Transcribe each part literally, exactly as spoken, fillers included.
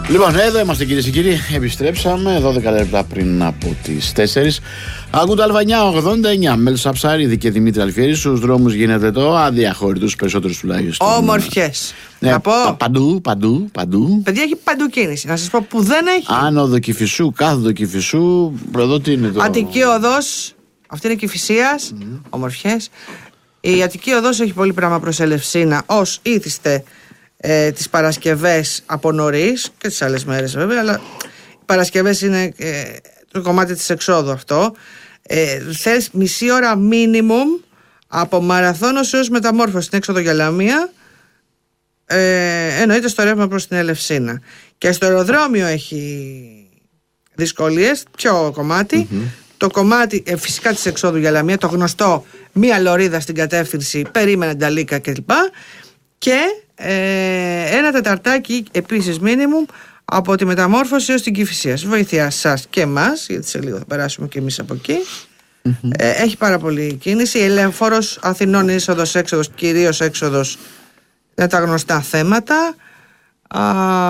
Λοιπόν, εδώ είμαστε κυρίες και κύριοι. Επιστρέψαμε δώδεκα λεπτά πριν από τις τέσσερις. Ακούτε Αλβανιά ογδόντα εννιά. Μέλος Αψάριδη και Δημήτρη Αλφιέρη. Στους δρόμους γίνεται το αδιαχώρητος, περισσότερους τουλάχιστον. Όμορφιες. Ναι, να πω. Παντού, παντού, παντού. Παιδιά, έχει παντού κίνηση. Να σας πω που δεν έχει. Άνοδο Κηφισού, κάθοδο Κηφισού. Εδώ τι είναι το. Αττική Οδός. Αυτή είναι Κηφισίας. Mm. Όμορφιες. Η Αττική Οδός έχει πολύ πράγμα προς Ελευσίνα. Ως ήθιστε ε, τις Παρασκευές από νωρίς και τις άλλες μέρες βέβαια. Αλλά οι Παρασκευές είναι ε, το κομμάτι της εξόδου αυτό. Ε, θες μισή ώρα minimum από Μαραθώνος έως Μεταμόρφωση στην έξοδο για Λαμία. Ε, εννοείται στο ρεύμα προς την Ελευσίνα. Και στο αεροδρόμιο έχει δυσκολίες. Ποιο κομμάτι? Mm-hmm. Το κομμάτι ε, φυσικά της εξόδου για Λαμία, το γνωστό, μία λωρίδα στην κατεύθυνση, περίμενε Νταλίκα κλπ. Και ε, ένα τεταρτάκι επίσης μίνιμουμ από τη Μεταμόρφωση έως την Κηφισία. Βοήθεια σας και εμάς, γιατί σε λίγο θα περάσουμε και εμείς από εκεί. Mm-hmm. ε, έχει πάρα πολύ κίνηση. Η Ελεφόρος Αθηνών, είσοδος έξοδος, κυρίως έξοδος, είναι τα γνωστά θέματα. Α,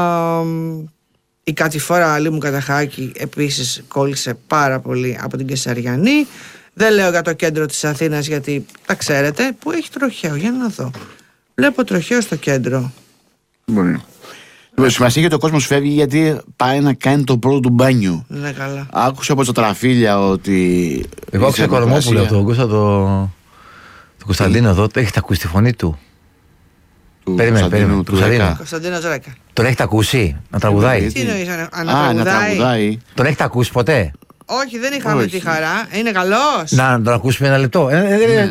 η κατηφόρα Αλήμου Καταχάκη επίσης κόλλησε πάρα πολύ από την Κεσαριανή. Δεν λέω για το κέντρο της Αθήνας, γιατί τα ξέρετε. Που έχει τροχαίο, για να δω. Βλέπω τροχαίο στο κέντρο. Μπορεί. Λοιπόν, σημασία για το κόσμο φεύγει γιατί πάει να κάνει το πρώτο του μπάνιο. Ναι, καλά. Άκουσα από τα τραφίλια ότι. Εγώ άκουσα Κορομόπουλο από τον Κώστα το. Το Κωνσταντίνο εδώ, έχετε ακούσει τη φωνή του? Του περίμενε, περίμενε. Του Ζέκα. Κωνσταντίνο Ζέκα. Τον έχετε ακούσει να τραγουδάει? Τι εννοείς, Α, να τραγουδάει. Τον έχετε ακούσει ποτέ? Όχι, δεν είχαμε τη χαρά. Είναι καλός. Να τον ακούσουμε ένα λεπτό. Ε,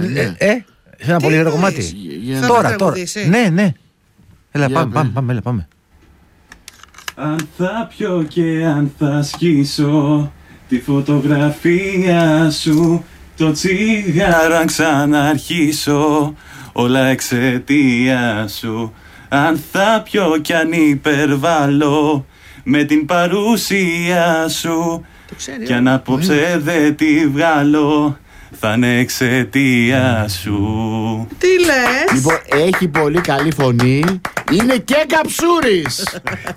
σε ένα πολύ ωραίο κομμάτι. Τώρα, τώρα. Ναι, ναι. Έλα, πάμε, πάμε, πάμε, πάμε. Αν θα πιω και αν θα σκίσω τη φωτογραφία σου, το τσιγάρο αν ξαναρχίσω, όλα εξαιτία σου. Αν θα πιω κι αν υπερβάλλω με την παρουσία σου, κι αν απόψε δεν τη βγάλω, θα είναι εξαιτία σου. Τι λες? Λοιπόν, έχει πολύ καλή φωνή. Είναι και καψούρης.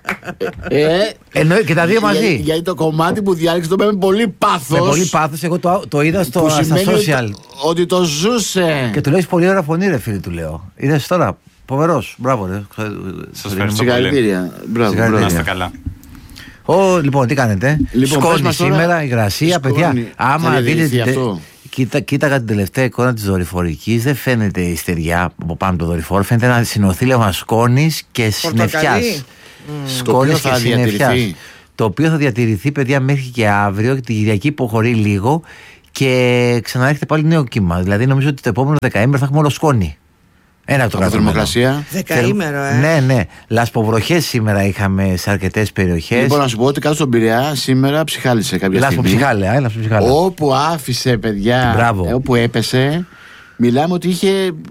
ε, Εννοεί και τα δύο μαζί. Για, γιατί το κομμάτι που διάλεξε το με πολύ πάθος. Με πολύ πάθος, εγώ το, το είδα στο, στα social. Ότι, ότι το ζούσε. Και του λέει πολύ ωραία φωνή, ρε φίλε, του λέω. Είδες τώρα, φοβερός, μπράβο ρε. Σας ευχαριστώ πολύ. Μπράβο, να είστε καλά. Ω, λοιπόν, τι κάνετε? Λοιπόν, σκόνη σήμερα, υγρασία, παιδιά. Άμα δείτε. Αυτό. Κοίτα, κοίταγα την τελευταία εικόνα της δορυφορικής, δεν φαίνεται η στεριά από πάνω από το δορυφόρο, φαίνεται ένα συνοθήλευμα σκόνης και συννεφιάς. Mm. Σκόνης και συννεφιάς. Το οποίο θα διατηρηθεί, παιδιά, μέχρι και αύριο, και την Κυριακή υποχωρεί λίγο και ξανάρχεται πάλι νέο κύμα. Δηλαδή, νομίζω ότι το επόμενο δεκαήμερο θα έχουμε όλο σκόνη. Ένα από το κάτω. Θερμοκρασία. Δεκαήμερο, ε. Ναι, ναι. Λασποβροχές σήμερα είχαμε σε αρκετές περιοχές. Λοιπόν, να σου πω ότι κάτω στον Πειραιά σήμερα ψυχάλισε κάποια στιγμή. Λασποψυχάλαια, ε, λασποψυχάλαια. Όπου άφησε, παιδιά, Μπράβο. όπου έπεσε, μιλάμε ότι είχε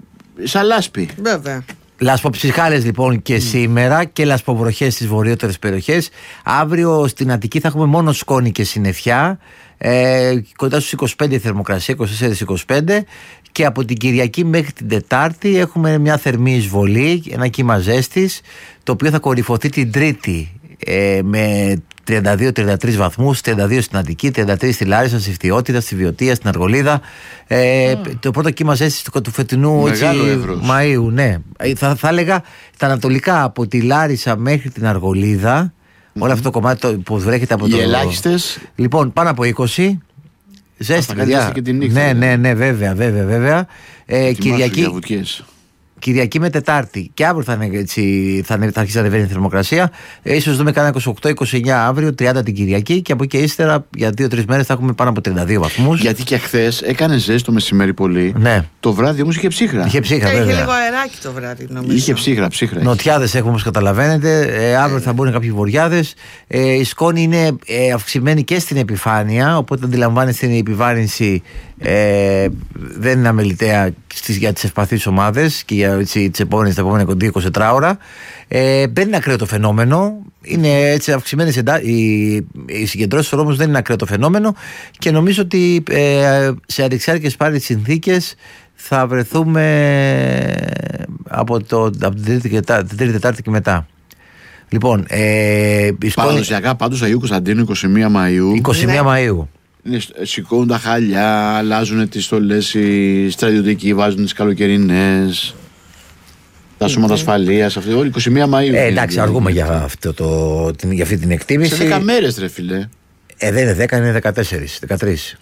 σαν λάσπη. Βέβαια. Λασποψυχάλες λοιπόν και mm. σήμερα και λασποβροχές στις βορειότερες περιοχές. Αύριο στην Αττική θα έχουμε μόνο σκόνη και συννεφιά. Ε, κοντά στους είκοσι πέντε η θερμοκρασία, είκοσι τέσσερα είκοσι πέντε, και από την Κυριακή μέχρι την Τετάρτη έχουμε μια θερμή εισβολή, ένα κύμα ζέστης, το οποίο θα κορυφωθεί την Τρίτη ε, με τριάντα δύο τριάντα τρεις βαθμούς, τριάντα δύο στην Αττική, τριάντα τρεις στη Λάρισα, στη Φτιότητα, στη Βιωτία, στην Αργολίδα. Ε, mm. Το πρώτο κύμα ζέστης του φετινού έτσι, Μαΐου, ναι. Θα, θα έλεγα τα ανατολικά από τη Λάρισα μέχρι την Αργολίδα. Mm-hmm. Όλο αυτό το κομμάτι που βρέχεται από οι το. Οι ελάχιστες. Λοιπόν, πάνω από είκοσι. Ζέστη, παιδιά. Και την νύχτα, ναι, ναι, ναι, βέβαια, βέβαια, βέβαια. Ε, Κυριακή. Κυριακή με Τετάρτη. Και αύριο θα, είναι, έτσι, θα, είναι, θα αρχίσει να ανεβαίνει η θερμοκρασία. Ε, ίσως δούμε κάνα είκοσι οκτώ είκοσι εννιά αύριο, τριάντα την Κυριακή. Και από εκεί και ύστερα για δύο τρεις μέρες θα έχουμε πάνω από τριάντα δύο βαθμούς. Γιατί και χθες έκανε ζέστη το μεσημέρι πολύ. Ναι. Το βράδυ όμως είχε ψύχρα. Είχε ψύχρα, βέβαια. Είχε λίγο αεράκι το βράδυ, νομίζω. Είχε ψύχρα, ψύχρα. Νοτιάδες έχουμε, όπως καταλαβαίνετε. Ε, αύριο θα μπουν κάποιοι βορειάδες. Ε, η σκόνη είναι ε, αυξημένη και στην επιφάνεια. Οπότε αντιλαμβάνεστε η επιβάρυνση ε, δεν είναι αμεληταία για τις ευπαθείς ομάδες και για τις επόμενες, τα επόμενα είκοσι τέσσερις ώρα. Ε, δεν είναι ακραίο το φαινόμενο. Είναι έτσι αυξημένες εντά... οι, οι συγκεντρώσεις όμως δεν είναι ακραίο το φαινόμενο και νομίζω ότι ε, σε ανοιξιάτικες πάλι συνθήκες θα βρεθούμε από, το, από την Τρίτη, Τετάρτη και μετά. Λοιπόν, ε, παραδοσιακά πάντως Αγίου Κωνσταντίνου είκοσι μία Μαΐου. είκοσι μία Μαΐου. Είναι, σηκώνουν τα χαλιά, αλλάζουν τις στολές οι στρατιωτικοί, βάζουν τις καλοκαιρινές, τα σώματα ασφαλείας, αυτό, είκοσι μία Μαΐου. Ε, εντάξει, αργούμε για, αυτό το, την, για αυτή την εκτίμηση. Σε δέκα μέρες ρε φίλε. Ε, δεν είναι δέκα, είναι δεκατέσσερις, δεκατρείς.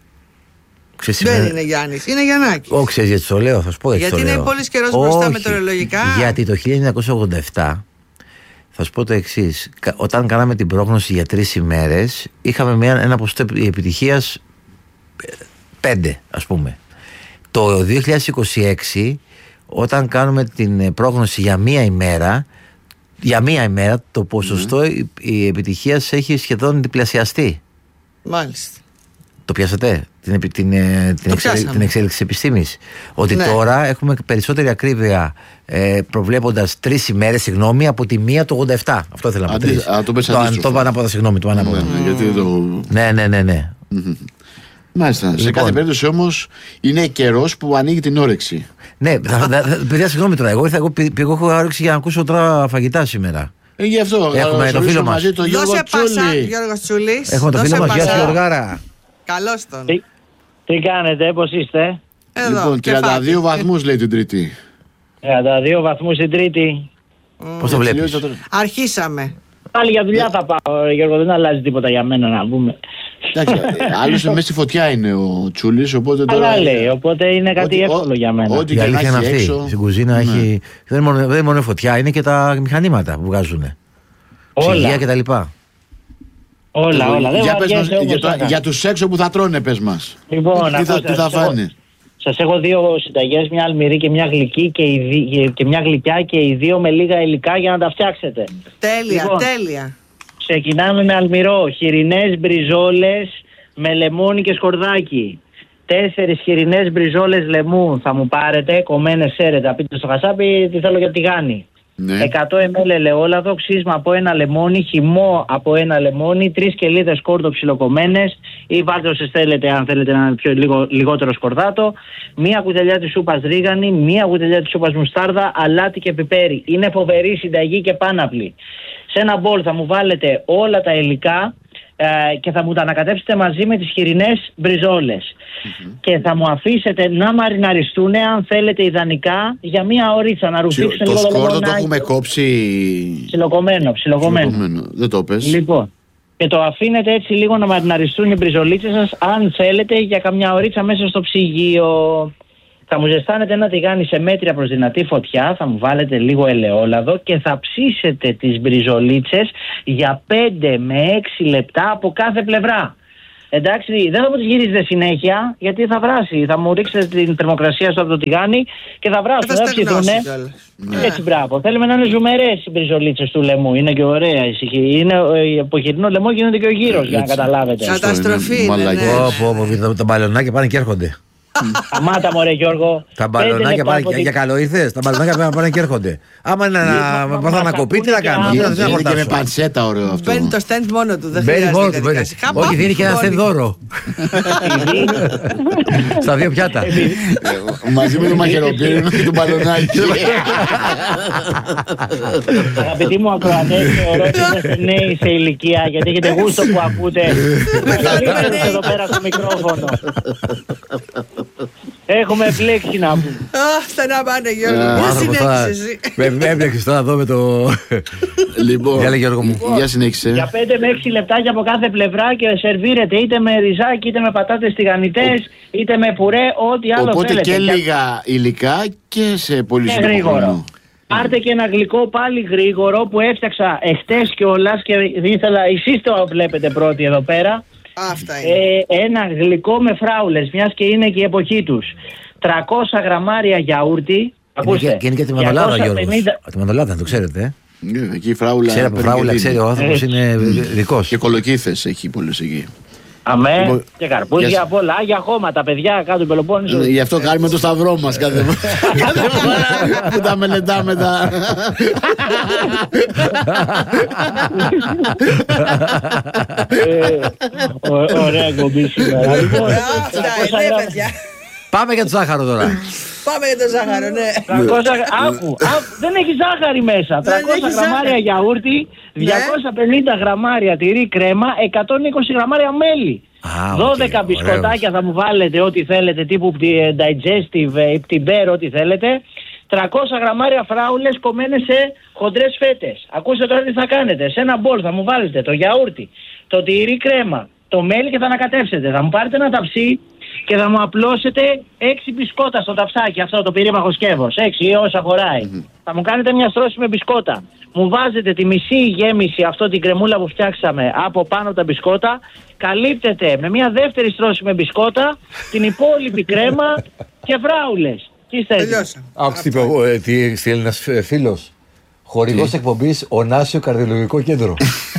Ξέρεις, δεν είναι Γιάννης, είναι Γιαννάκης. Όχι, ξέρεις γιατί το λέω, θα σου πω γιατί, γιατί το λέω. είναι πολύ καιρός μπροστά μετεωρολογικά. Γιατί το χίλια εννιακόσια ογδόντα επτά, θα σου πω το εξής, όταν κάναμε την πρόγνωση για τρεις ημέρες, είχαμε μια, ένα ποσοστό επιτυχίας πέντε, ας πούμε. Το δύο χιλιάδες είκοσι έξι, όταν κάνουμε την πρόγνωση για μία ημέρα, για μία ημέρα το ποσοστό mm. η επιτυχίας έχει σχεδόν διπλασιαστεί. Μάλιστα. Το πιάσατε, την, την, την, εξέλι, την εξέλιξη της επιστήμης. Ότι ναι. τώρα έχουμε περισσότερη ακρίβεια ε, προβλέποντας τρεις ημέρες, συγγνώμη, από τη μία το ογδόντα επτά. Αυτό ήθελα να πω. Τρεις. Α, το πες το, αντίστροφα. το πανάποδα, συγγνώμη, το πανάποδα. Ναι, ναι, γιατί το... ναι, ναι, ναι, ναι. Mm-hmm. Μάλιστα. Λοιπόν. Σε κάθε περίπτωση όμως είναι καιρός που ανοίγει την όρεξη. Ναι, παιδιά, συγγνώμη τώρα. Εγώ, εγώ, εγώ έχω όρεξη για να ακούσω τώρα φαγητά σήμερα. Ε, γι' αυτό έχουμε το φίλο μας. Μαζί, το Δώσε πάσα, Γιώργος Τσούλης. Έχουμε το φίλο μας, γεια σου Γιωργάρα. Καλώς τον. Τι, τι κάνετε, πώς είστε? Εδώ, λοιπόν, τριάντα δύο βαθμούς λέει την Τρίτη. τριάντα δύο βαθμούς την Τρίτη. Mm. Πώς το βλέπεις? Αρχίσαμε. Πάλι για δουλειά θα πάω, Γιώργο, δεν αλλάζει τίποτα για μένα να πούμε. Εντάξει, άλλωστε μέσα στη φωτιά είναι ο Τσούλης, οπότε τώρα... Αλλά λέει, οπότε είναι κάτι ό, εύκολο για μένα. Ό,τι η αλήθεια είναι αυτή, έξω... στην κουζίνα ναι. έχει... Δεν είναι, μόνο, δεν είναι μόνο η φωτιά, είναι και τα μηχανήματα που βγάζουν. Ψυγεία και τα λοιπά. Όλα, ε, όλα. Για, δεν πες μας, για, το, για τους έξω που θα τρώνε, πες μας. Λοιπόν, τι θα, τι θα φάνε. Σας έχω δύο συνταγές, μια αλμυρή και μια γλυκή και, η, και μια γλυκιά και οι δύο με λίγα υλικά για να τα φτιάξετε. Τέλεια, λοιπόν, τέλεια. Ξεκινάμε με αλμυρό, χοιρινές μπριζόλες με λεμόνι και σκορδάκι. Τέσσερις χοιρινές μπριζόλες λεμού θα μου πάρετε, κομμένες σέρετα. Πείτε στο χασάπι τι θέλω για τηγάνι. Ναι. εκατό μιλιλίτρα ελαιόλαδο, ξύσμα από ένα λεμόνι, χυμό από ένα λεμόνι, τρεις κελίδες σκόρδο ψιλοκομμένες ή βάλτε όσες θέλετε αν θέλετε να είναι πιο, λίγο, λιγότερο σκορδάτο, μία κουταλιά της σούπας ρίγανη, μία κουταλιά της σούπας μουστάρδα, αλάτι και πιπέρι. Είναι φοβερή συνταγή και πάναπλη. Σε ένα μπολ θα μου βάλετε όλα τα υλικά ε, και θα μου τα ανακατέψετε μαζί με τις χοιρινές μπριζόλες. Mm-hmm. Και θα μου αφήσετε να μαριναριστούν, αν θέλετε ιδανικά, για μία ωρίτσα να ρουφήξουν λίγο το λίγο. Το σκόρδο το έχουμε κόψει... Ψιλοκομμένο, ψιλοκομμένο. Δεν το πες. Λοιπόν, και το αφήνετε έτσι λίγο να μαριναριστούν οι μπριζολίτσες σας, αν θέλετε, για καμιά ωρίτσα μέσα στο ψυγείο. Θα μου ζεστάνετε ένα τηγάνι σε μέτρια προς δυνατή φωτιά, θα μου βάλετε λίγο ελαιόλαδο και θα ψήσετε τις μπριζολίτσες για πέντε με έξι λεπτά από κάθε πλευρά. Εντάξει, δεν θα μου τις γυρίζετε συνέχεια, γιατί θα βράσει. Θα μου ρίξετε την θερμοκρασία στο από το τηγάνι και θα βράσουν. Θα στεγνώσει. Ναι. Έτσι, μπράβο. Θέλουμε να είναι ζουμερές οι μπριζολίτσες του λαιμού. Είναι και ωραία. Είναι, από χοιρινό λαιμό γίνεται και ο γύρος, για να καταλάβετε. Καταστροφή. Πω, τα μπαλονάκια πάνε και έρχονται. Αμάτα μωρέ Γιώργο. Τα μπαλονάκια πάνε και για καλό ήρθες. Τα μπαλονάκια πάνε και έρχονται. Άμα είναι να πάθα να κοπεί, τι να κάνω. Είναι και με πανσέτα ωραίο αυτό. Παίρνει το stand μόνο του. Δεν χρειάζεται. Όχι, δίνει και ένα stand δώρο. Στα δύο πιάτα. Μαζί με το μαχαιροπύρινο και το μπαλονάκι. Αγαπητοί μου ακροατές, θεωρώ ότι είστε νέοι σε ηλικία, γιατί έχετε γούστο που ακούτε. Μεγαλύτερος εδώ πέρα στο μικρόφωνο. Έχουμε μπλέξει να πούμε. Αχ, στενά πάνε Γιώργο. Για συνέχισε εσύ. Με έμπλεξες τώρα εδώ με το... Λοιπόν, για Γιώργο μου. Για συνέχισε. Για πέντε με έξι λεπτάκια από κάθε πλευρά και σερβίρετε είτε με ριζάκι, είτε με πατάτες τηγανιτές, είτε με πουρέ, ό,τι άλλο οπότε θέλετε. Οπότε και λίγα υλικά και σε πολύ σύντομο χρόνο. Πάρτε και ένα γλυκό πάλι γρήγορο που έφτιαξα εχτες κιόλας και ήθελα, εσείς το βλέπετε πρώτοι εδώ πέρα. Αυτά είναι. Ε, ένα γλυκό με φράουλες, μιας και είναι και η εποχή τους. τριακόσια γραμμάρια γιαούρτι. Ακούστε. Και είναι και τη μαντολάδα, Γιώργος. Τη μαντολάδα, το ξέρετε. Ε, εκεί η φράουλα. Ξέρει από φράουλα, ξέρει ο άνθρωπος, είναι δικός. Και κολοκύθες έχει πολλές εκεί. Αμέ, λοιπόν, και καρπούζια απ' όλα, για χώματα, παιδιά, κάτω Πελοπόννησο. Γι' αυτό κάνουμε το σταυρό μας κάθε φορά που τα μελετάμε τα... Ωραία κομπή σήμερα. Αυτά είναι, παιδιά. Πάμε για το ζάχαρο τώρα. Πάμε για το ζάχαρο, ναι. τριακόσια Άκου, άκου, δεν έχει ζάχαρη μέσα. Δεν τριακόσια έχει γραμμάρια ζάχαρη. γιαούρτι, διακόσια πενήντα γραμμάρια τυρί κρέμα, εκατόν είκοσι γραμμάρια μέλι. Α, οκ, δώδεκα ωραίος. μπισκοτάκια θα μου βάλετε ό,τι θέλετε, τύπου πτι- digestive, ε, πτυμπέρ, ό,τι θέλετε. τριακόσια γραμμάρια φράουλες κομμένες σε χοντρές φέτες. Ακούστε τώρα τι θα κάνετε. Σε ένα μπολ θα μου βάλετε το γιαούρτι, το τυρί κρέμα, το μέλι και θα ανακατεύσετε. Θα μου πάρετε ένα ταψί και θα μου απλώσετε έξι μπισκότα στο ταψάκι, αυτό το πυρήμαχο σκεύος. Έξι ή όσα χωράει. Mm-hmm. Θα μου κάνετε μια στρώση με μπισκότα. Μου βάζετε τη μισή γέμιση, αυτό την κρεμούλα που φτιάξαμε, από πάνω από τα μπισκότα. Καλύπτεται με μια δεύτερη στρώση με μπισκότα, την υπόλοιπη κρέμα και φράουλες. Τι είστε έτοιμοι? Τελειώσαμε. Άκουσε τι είπε, ε, τι στείλει ένας ε, φίλος. Χορηγός εκπομπής Ωνάσιο Καρδιολογικό Κέντρο.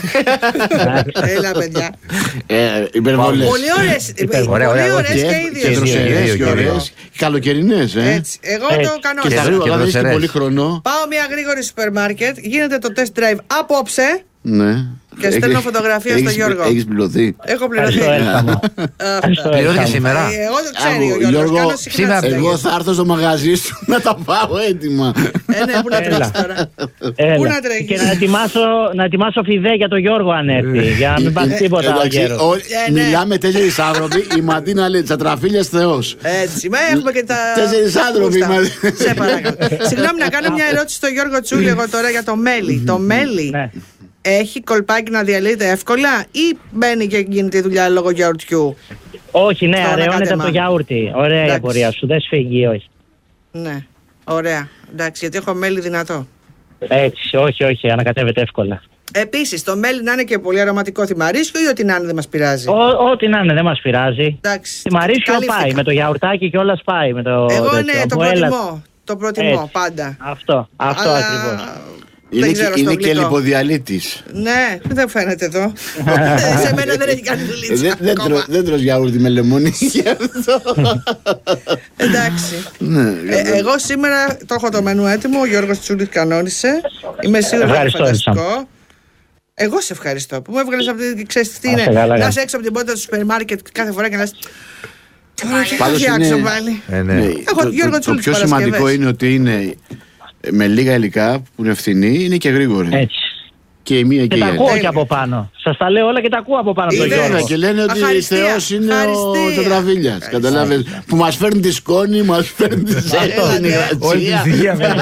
Έλα, παιδιά. Ε, υπερβολές. Πολύ ωραίες. Ωραία, ωραία, Πολύ ωραίες και- και οι Και δύο. δροσερές δύο, και δύο, δύο. ωραίες. Καλοκαιρινές, ε. Έτσι. Εγώ το Έτσι. Και στα κανόνισα. Και γρήγορα, δεν έχει και δροσερές. πολύ χρόνο. Πάω μια γρήγορη σούπερ μάρκετ, γίνεται το test drive απόψε Ναι. και στέλνω Έχεις- φωτογραφία στο έχεις- Γιώργο. Έχεις πληρωθεί. Έχω πληρωθεί. Ευχαριστώ, Έλσα μου. Αυτά. Πληρώθηκε σήμερα. Ε, Εγώ το ξέρει Άκου, ο Γιώργος, Γιώργο, κάνω συχνά σήμερα- τις Εγώ ταγές. θα έρθω στο μαγαζί σου να τα πάω έτοιμα. Ε, ναι, πού να Έλα. τρέξεις τώρα. Έλα. Πού να τρέχεις? Και να ετοιμάσω, να ετοιμάσω φιδέ για τον Γιώργο αν έρθει. Για να μην πάθει τίποτα ο Εντάξει, γέρος. όλοι- Ε, ναι. Μιλάμε τέσσερις άνθρωποι. Η Μαντίνα λέει τσατραφίλιας Θεός. Έτσι, μα έχουμε και τα. Τέσσερις άνθρωποι Γούστα. μαζί. Σε παρακαλώ. Συγγνώμη, να κάνω μια ερώτηση στο Γιώργο Τσούλη εγώ τώρα για το μέλι. Το μέλι Ναι. έχει κολπάκι να διαλύεται εύκολα ή μπαίνει και γίνεται η δουλειά λόγω γιαουρτιού? Όχι, ναι, Στο αραιώνεται από ανακάτεμα. το γιαούρτι. Ωραία η Εντάξει. απορία σου, δεν σφίγγει, όχι. Ναι, ωραία. Εντάξει, γιατί έχω μέλι δυνατό. Έτσι, όχι, όχι, ανακατεύεται εύκολα. Επίσης, το μέλι να είναι και πολύ αρωματικό θυμαρίσιο ή ό,τι να είναι δεν μας πειράζει? Ό, ό,τι να είναι, δεν μας πειράζει. Εντάξει. Τη Μαρίσιο καλύφθηκα. πάει, με το γιαουρτάκι και όλα πάει. Με το Εγώ τέτοιο. ναι, το Από έλα- προτιμώ. Το προτιμώ Έτσι. πάντα. Αυτό, αυτό Αλλά ακριβώς. Είναι, δεν και, ξέρω είναι στο και γλυκό. λιποδιαλύτης. Ναι, δεν φαίνεται εδώ. Σε μένα δεν έχει κάνει Ε, δουλίτσα Δεν δεν ακόμα. τρως- δεν τρως γιαούρτι με λεμόνι γι' αυτό. Εντάξει. Ναι, Ε, εγώ σήμερα το έχω το μενού έτοιμο. Ο Γιώργος Τσούλης κανόνισε. Είμαι σίγουρη ότι είναι Ευχαριστώ, φανταστικό. Εγώ σε ευχαριστώ που μου έβγαλες από την. Ξέρεις τι Να είναι. σε καλά, Να καλά. είσαι έξω από την πόρτα του σούπερ μάρκετ κάθε φορά και να λες. Τώρα τι θα Πάντως φτιάξω είναι- πάλι. Ε, ναι. Ναι, Έχω το- Γιώργο το- Το Τσούλης πιο Παρασκευές. σημαντικό είναι ότι είναι με λίγα υλικά που είναι φθηνή, είναι και γρήγορη. Έτσι. Και η μία και Και η τα άλλη. ακούω Τέλεια. και από πάνω. Σας τα λέω όλα και τα ακούω από πάνω από τον Είδες. Γιώργο. Ναι, και λένε ότι Αχαριστία, Θεός είναι ο ευχαριστία. Τσατραβίλιας. Καταλάβες. Που μας φέρνει τη σκόνη, μας φέρνει τη ζέσταση. Όλη την ησυχία Πες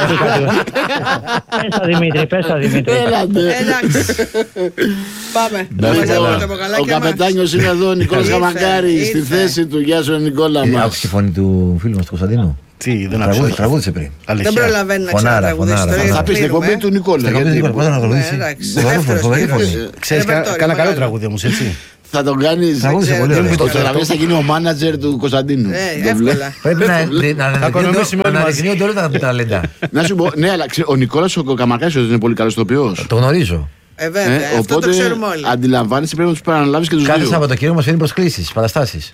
τα Δημήτρη, πες τα Δημήτρη. Έλατε. Εντάξει. Πάμε. Να είστε Μαζεύουμε καλά. τα Ο μπογαλάκια μας. καπετάνιος είναι εδώ, ο Νικόλας Ήρθε, Καμαγκάρη, στη ήρθε. θέση του. Γεια σου, Νικόλα Άκουσε μας. τη φωνή του φίλου μας του Κωνσταντίνου. Τι, δεν Τραγούδι- άκουσα. Τραγούδισε πριν. Δεν Αλήθεια. προλαβαίνει να Φωνάρα, ξανατραγουδήσει. φωνάρα, τώρα, φωνάρα. Θα πει στην κλείνουμε. εκπομπή του Νικόλα. Στα χέρια του Νικόλα, πώς θα Ναι, τραγουδήσει. εντάξει. Φοβερό, Δεύτερος φοβερή κύριος. φωνή. Ξέρεις, κα- Ρεπερτόριο, κάνα καλό μεγάλο. τραγούδι όμως, έτσι. Θα τον κάνεις. Τραγούδισε ξέρω, πολύ δεν ωραία. μου Ο το Τσατραβίλιας θα γίνει ο μάνατζερ του Κωνσταντίνου. Ε, Το βλέπω. εύκολα. Πρέπει να Θα οικονομήσουμε όλοι μαζί. αναδεικνύονται όλα τα ταλέντα. Να σου πω, ναι, αλλά ξέρει, ο Νικόλας ο Καμαγκάρης είναι πολύ καλός ηθοποιός. Το γνωρίζω. Ε, βέβαια, αυτό το ξέρουμε όλοι. αντιλαμβάνεσαι πρέπει να τους παραναλάβεις και τους Κάθε δύο. Σαββατοκύριακο μας φέρνει προσκλήσεις, παραστάσεις.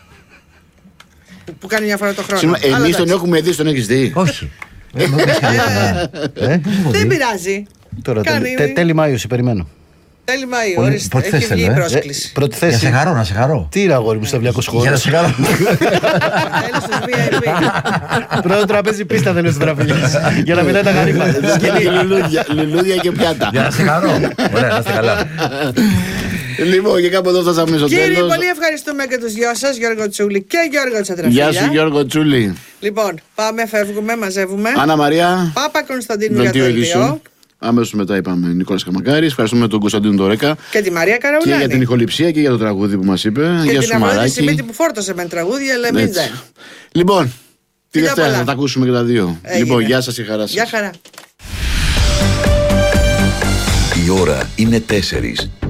Που- Που κάνει μια φορά το χρόνο. Συγγνώμη, Αλλά εμείς τον εντάξει. έχουμε δει, τον έχεις δει. Όχι. Ε, μου πες κανένα. Ε, δεν μου Δεν δει. πειράζει. Τώρα, Κάνει- τέλη- τε- τέλη Μάιο, σε περιμένω. Τέλη Μαΐου, Πολύ- ορίστε. πότε Έχει θες, βγει η θέλω, ε. πρόσκληση. Πρώτη Για να σε θέση. χαρώ, να σε χαρώ. Τι είναι αγόρι μου στο Αυλιακό Για να Σχόλιο. σε χαρώ. Έλα στους βι άι πι. Πρώτο τραπέζι πίστα θέλω στην Τραφιλιάς. Για να μιλάει τα γαρίφα. Λουλούδια- Λουλούδια και πιάτα. Για να σε χαρώ. Ωραία, να είστε καλά. Λοιπόν, και κάπου εδώ φτάσαμε στο Κύριοι, τέλος. πολύ ευχαριστούμε και τους δυο σας, Γιώργο Τσούλη και Γιώργο Τσατραφίλια. Γεια σου Γιώργο Τσούλη. Λοιπόν, πάμε, φεύγουμε, μαζεύουμε. Άννα Μαρία, Πάπα Κωνσταντίνου για το βελτίο Ελτιό ειδήσεων. Αμέσως μετά είπαμε Νικόλας Καμαγκάρης. Ευχαριστούμε τον Κωνσταντίνο Τορέκα και τη Μαρία και Καραουλάνη. για την ηχοληψία και για το τραγούδι που μας είπε. Και Γεια την σου Αφροδίτη Σιμίτη Μαράκη. που φόρτωσε με τραγούδια, αλλά εμείς Έτσι. δεν. Λοιπόν, τη Φιλιά Δευτέρα πολλά. θα τα ακούσουμε και τα δύο. Έγινε. Λοιπόν, γεια σας, η χαρά σας. Γεια χαρά. Η ώρα είναι τέσσερις.